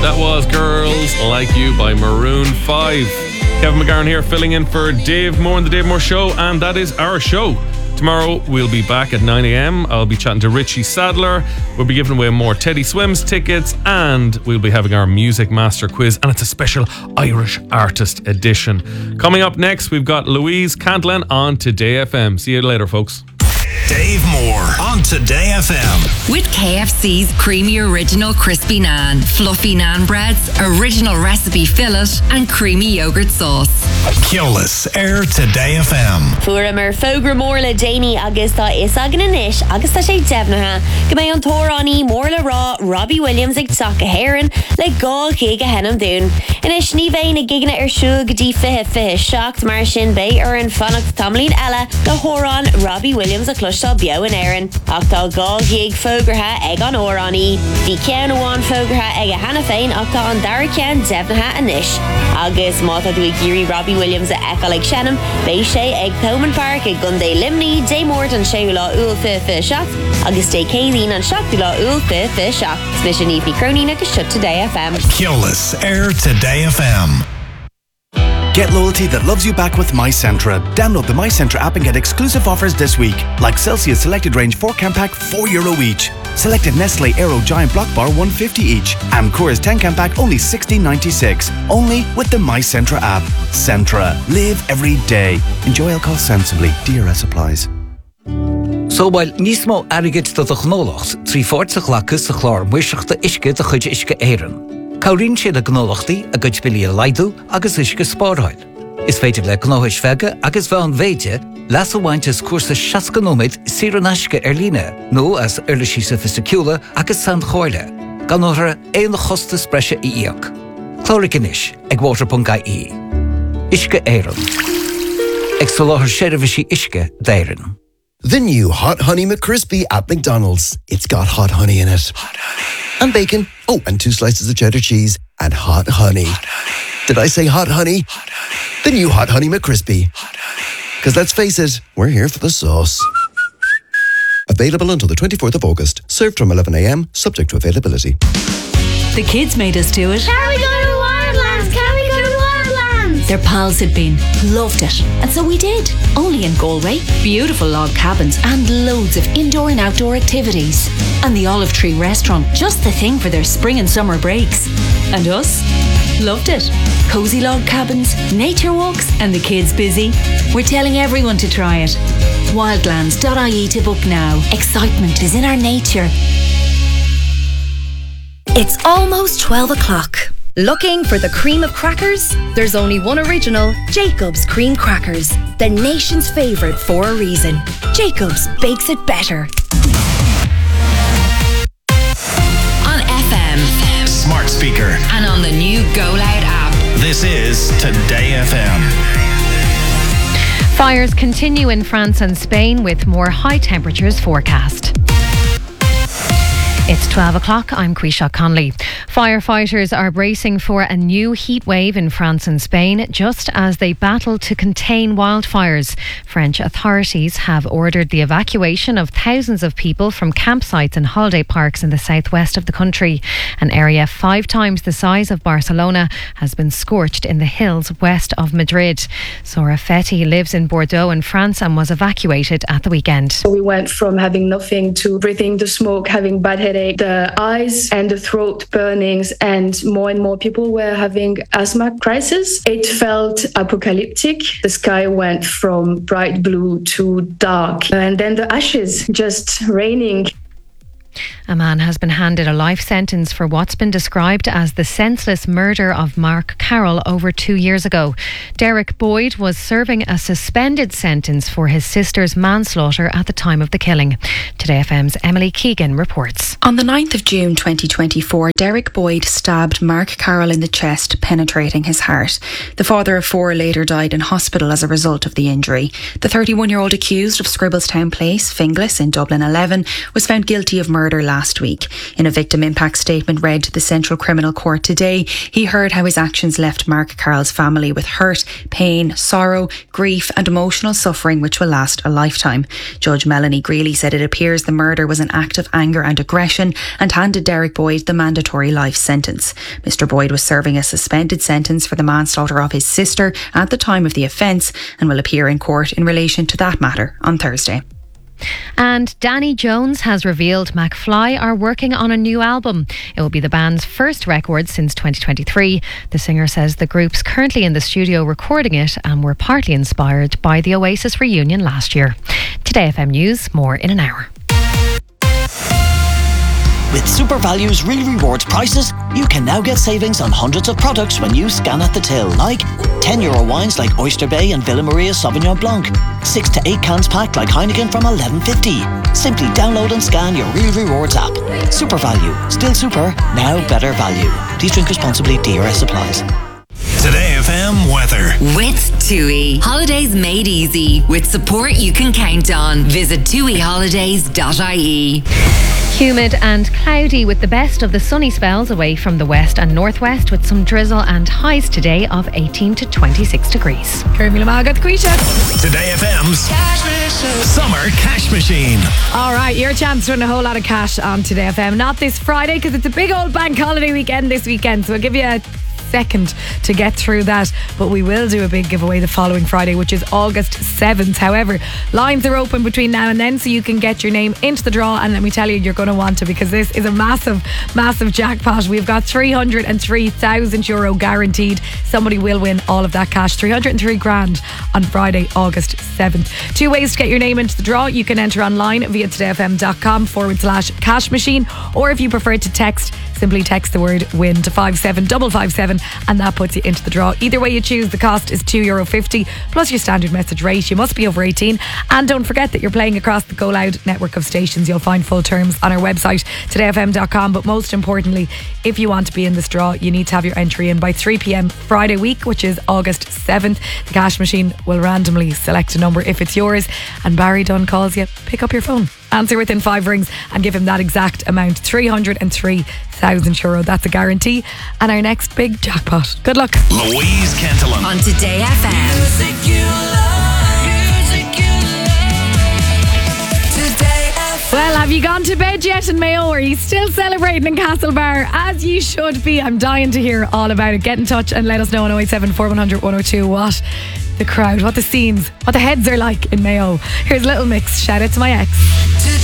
That was Girls Like You by Maroon 5. Kevin McGarren here, filling in for Dave Moore on the Dave Moore Show, and that is our show. Tomorrow we'll be back at 9 a.m. I'll be chatting to Richie Sadler. We'll be giving away more Teddy Swims tickets, and we'll be having our Music Master quiz, and it's a special Irish Artist edition. Coming up next, we've got Louise Cantland on Today FM. See you later, folks. Dave Moore on Today FM. With KFC's creamy original crispy naan, fluffy naan breads, original recipe fillet and creamy yogurt sauce. Keolis Air Today FM. Fuair mar fógra mór le Déine agus tá is agan inis agus tá sé defnatha go mé an tóránaí mór le rá Robbie Williams ag tuach a héireann le gá gig a henam dún. Inis ní bhéin na gigna ar siú go dtí fiche seacht mar sin bé ar an fannacht tamlín eile go thórán Robbie Williams a clustal bio in éireann. Ach tá gá gig fógratha ag an óránaí. Bhí ceann amháin fógratha ag a hena féin ach tá an dara ceann defnatha inis. Agus má tá dú géirí Robbie Williams a eáil ag Shannon, bé sé ag Thomond Park ag Gundé Limní, dé mórt an 6 úl fi seacht, agus dé céilín an 7 úl fi seacht. Smis an ípi cronín agus siut Today FM. Keolis Air Today FM. Get loyalty that loves you back with MyCentra. Download the MyCentra app and get exclusive offers this week, like Celsius Selected Range 4-can pack, €4 each. Selected Nestle Aero Giant Block Bar, $1.50 each. And Coors 10-can pack, only $16.96. Only with the MyCentra app. Centra. Live every day. Enjoy alcohol sensibly. DRS applies. So while nísmó airgid do gnólacht, trí fórtach lachas a chlár muiseachta isce de chuid isce éireann. Caurín siad a gnólachtaí a gcuid bilí a laidú agus isce spárthail. Is féidir le gnóthais feige agus bheith an bhéide leas a bhaintes cuasa 60 nóid siar an aisce ar líne, nó as urla síosa fisiciúla agus san chóirle, gan óthra éon chosta spreise í íoc. Clóric inis ag water.ie. Isce éireann. Ag soláthar séirbhísí isce d'éireann. The new Hot Honey McCrispy at McDonald's. It's got hot honey in it. Hot honey. And bacon. Oh, and 2 slices of cheddar cheese. And hot honey. Hot honey. Did I say hot honey? Hot honey. The new Hot Honey McCrispy. Hot honey. Because let's face it, we're here for the sauce. Available until the 24th of August. Served from 11 a.m, subject to availability. The kids made us do it. Can we go to Wildlands? Can we go to Wildlands? Their pals had been, loved it, and so we did. Only in Galway, beautiful log cabins and loads of indoor and outdoor activities. And the Olive Tree restaurant, just the thing for their spring and summer breaks. And us? Loved it. Cozy log cabins, nature walks, and the kids busy. We're telling everyone to try it. Wildlands.ie to book now. Excitement is in our nature. It's almost 12 o'clock. Looking for the cream of crackers? There's only one original, Jacob's Cream Crackers. The nation's favourite for a reason. Jacob's bakes it better. On FM, Smart speaker, and on the new Go Loud app. this is Today FM. Fires continue in France and Spain with more high temperatures forecast. It's 12 o'clock. I'm Quisha Conley. Firefighters are bracing for a new heat wave in France and Spain just as they battle to contain wildfires. French authorities have ordered the evacuation of thousands of people from campsites and holiday parks in the southwest of the country. An area 5 times the size of Barcelona has been scorched in the hills west of Madrid. Sora Fetty lives in Bordeaux in France and was evacuated at the weekend. So we went from having nothing to breathing the smoke, having bad headache, the eyes and the throat burnings, and more people were having asthma crisis. It felt apocalyptic. The sky went from bright blue to dark, and then the ashes just raining. A man has been handed a life sentence for what's been described as the senseless murder of Mark Carroll over 2 years ago. Derek Boyd was serving a suspended sentence for his sister's manslaughter at the time of the killing. Today FM's Emily Keegan reports. On the 9th of June 2024, Derek Boyd stabbed Mark Carroll in the chest, penetrating his heart. The father of 4 later died in hospital as a result of the injury. The 31-year-old accused of Scribbletown Place, Finglas in Dublin 11, was found guilty of murder last last week. In a victim impact statement read to the Central Criminal Court today, he heard how his actions left Mark Carroll's family with hurt, pain, sorrow, grief and emotional suffering which will last a lifetime. Judge Melanie Greeley said it appears the murder was an act of anger and aggression and handed Derek Boyd the mandatory life sentence. Mr. Boyd was serving a suspended sentence for the manslaughter of his sister at the time of the offence and will appear in court in relation to that matter on Thursday. And Danny Jones has revealed McFly are working on a new album. It will be the band's first record since 2023. The singer says the group's currently in the studio recording it and were partly inspired by the Oasis reunion last year. Today FM News, more in an hour. With SuperValue's Real Rewards prices, you can now get savings on hundreds of products when you scan at the till, like €10 wines like Oyster Bay and Villa Maria Sauvignon Blanc, 6 to 8 cans pack like Heineken from $11.50. Simply download and scan your Real Rewards app. SuperValue, still super, now better value. Please drink responsibly, DRS applies. Today FM weather. With TUI. Holidays made easy. With support you can count on. Visit tuiholidays.ie. Humid and cloudy with the best of the sunny spells away from the west and northwest with some drizzle and highs today of 18 to 26 degrees. Today FM's Summer Cash Machine. All right, your chance to win a whole lot of cash on Today FM. Not this Friday because it's a big old bank holiday weekend this weekend. So I'll give you a second to get through that, but we will do a big giveaway the following Friday, which is August 7th. However, lines are open between now and then, so you can get your name into the draw, and let me tell you, you're going to want to, because this is a massive jackpot. We've got €303,000 guaranteed. Somebody will win all of that cash, 303 grand on Friday, August 7th. 2 ways to get your name into the draw. You can enter online via todayfm.com/cash machine, or if you prefer to text, simply text the word win to 57557 and that puts you into the draw. Either way you choose, the cost is €2.50 plus your standard message rate. You must be over 18, and don't forget that you're playing across the Go Loud network of stations. You'll find full terms on our website todayfm.com, but most importantly, if you want to be in this draw, you need to have your entry in by 3 p.m. Friday week, which is August 7th. The cash machine will randomly select a number if it's yours, and Barry Dunn calls you. Pick up your phone, answer within 5 rings and give him that exact amount, €303,000. That's a guarantee, and our next big jackpot. Good luck. Louise Cantillon on Today FM. Well, have you gone to bed yet in Mayo? Or are you still celebrating in Castlebar? As you should be. I'm dying to hear all about it. Get in touch and let us know on 087 4100 102 what the crowd, what the scenes, what the heads are like in Mayo. Here's Little Mix. Shout out to my ex.